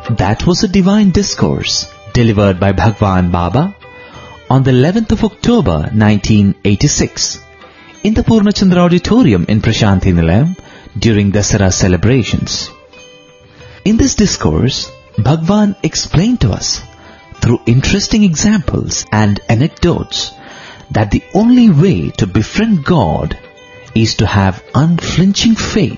That was a divine discourse delivered by Bhagwan Baba on the 11th of October 1986 in the Purnachandra Auditorium in Prashanthi Nilayam during Dasara celebrations. In this discourse, Bhagwan explained to us through interesting examples and anecdotes that the only way to befriend God is to have unflinching faith